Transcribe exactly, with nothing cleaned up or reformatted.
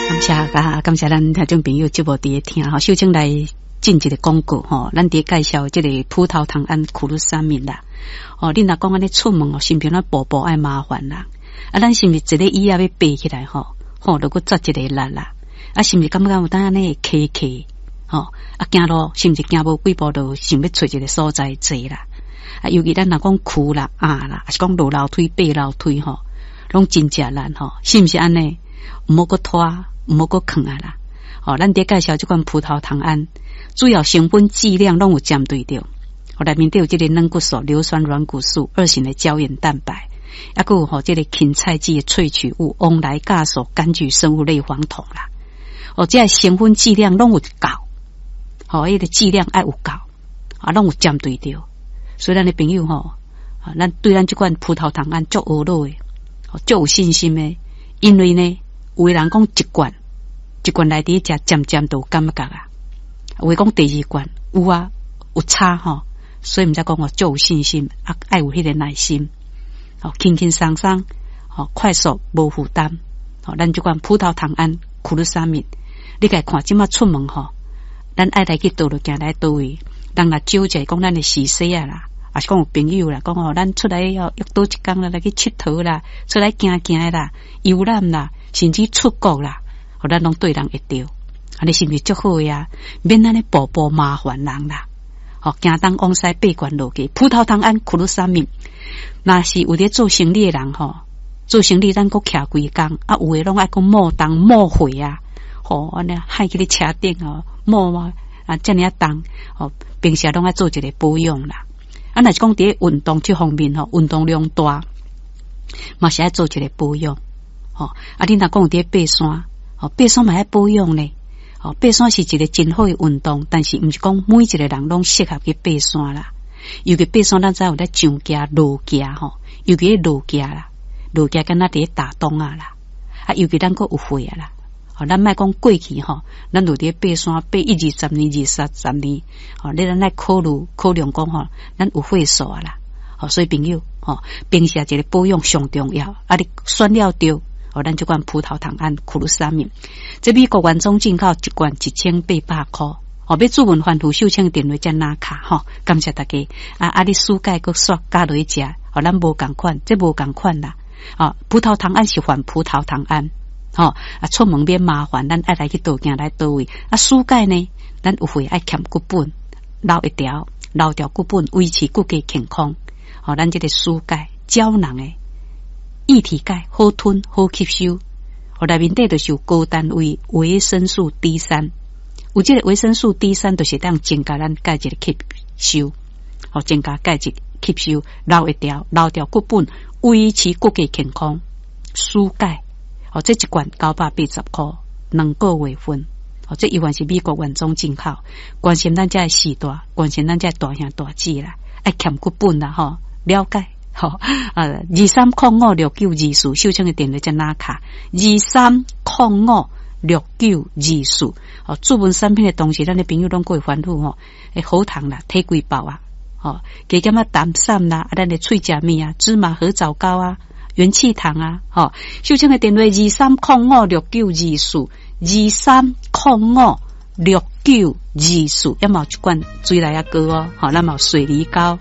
感谢啊，感谢咱听众朋友这部伫听吼，首先来进一个广告吼，咱伫介绍这个葡萄糖胺苦鲁沙米啦。哦，你若讲安尼出门哦，身边咱步步爱麻烦啦。啊，咱是毋是一个椅仔要爬起来吼？吼，如果抓一个力啦，啊，是毋是感觉有当安尼卡卡？吼，啊，行路是毋是行无几步就想要找一个所在坐啦？啊，尤其咱若讲苦啦、啊啦，还是讲落楼梯、爬楼梯吼，拢真正难吼，是毋是安尼？毋好搁拖，毋好搁扛啊啦！哦，咱伫介绍即款葡萄糖胺，主要成分剂量拢有针对着。哦，内面都有即个软骨素、硫酸软骨素、二型的胶原蛋白，还佫有吼即个芹菜基的萃取物、翁来酵素、柑橘生物类黄酮啦。哦，即个成分剂量拢有够，吼、哦，迄、那个剂量爱有够，啊，拢有针对着。所以咱的朋友吼，啊，咱对咱即款葡萄糖胺足懊恼的，哦，足有信心的，因为呢。有的人讲一罐，一罐内底食渐渐都有感觉啊。有的讲第二罐有啊，有差吼，所以毋才讲哦，足有信心啊，爱有迄个耐心，哦，轻轻松松，哦，快速无负担，哦，咱即款葡萄糖胺苦鲁沙米，你家看即马出门吼，咱爱来去倒落行来倒位，人若少者讲咱的时势啊啦，啊是讲有朋友啦，讲哦，咱出来要约倒一工啦，来去佚佗啦，出来行行啦，游览啦。甚至出国啦，互咱拢对人会着，安尼是毋是足好呀？免咱咧步步麻烦人啦。吼，行东往西八关路去，葡萄糖胺苦鲁沙米，若是有咧做生意的人吼，做生意咱搁徛规工，啊有诶拢爱讲冒东冒回啊，吼，安尼害去咧车顶哦，冒啊啊遮尔啊重，吼，平时拢爱做一个保养啦。啊，若是讲伫运动这方面吼，运动量大，嘛是爱做一个保养。哦，啊，你若讲有伫爬山，哦，爬山嘛爱保养呢。哦，爬山是一个真好的运动，但是毋是讲每一个人拢适合去爬山啦。尤其爬山，咱知有咧上架、落架吼，尤其落架啦，落架敢若伫打洞啊啦。啊，尤其咱个有岁啊啦。哦，咱莫讲过去吼，咱有伫爬山爬一二十年、二三十年，哦，你咱来考虑考量讲吼，咱有岁数啊啦。哦，所以朋友，哦，平时一个保养上重要，啊，你选了对。哦，咱这款葡萄糖胺苦鲁沙米，这美国原装进口一罐一千八百块。哦，要注文欢呼秀清电话加拿卡吼，感谢大家。啊啊，你暑假搁刷加落去食，哦，咱无共款，这无共款啦。哦，葡萄糖胺是换葡萄糖胺，吼、哦、啊，出门免麻烦，咱爱来去倒行来倒位。啊，暑假呢，咱有会爱欠骨本，留一条，留条骨本，维持骨骼健康。哦，咱这个暑假胶囊诶。液体钙好吞好吸收，我内面底就是有高单位维生素 D 三，有这个维生素 D 三就是当增加咱钙质的吸收，哦，增加钙质吸收，留一条留条骨本，维持骨骼健康，输钙，哦，这一罐九百八十块，两个月份，哦，这一罐是美国原装进口，关心咱这时代，关心咱这大兄大姊啦，爱欠骨本啦吼，了解。好、哦、啊，二三零五六九二四，秀清的电话在哪卡？二三零五六九二四。哦，注文产品的同时，咱的朋友拢过欢呼吼，诶，好糖啦，体贵包啊，哦，加减啊淡散啦，啊，咱的脆食面啊，芝麻合枣糕啊，元气糖啊，哦，秀清的电话二三零五六九二四，二三零五六九二四，要冇一罐水来啊哥哦，好、哦，咱冇水梨膏。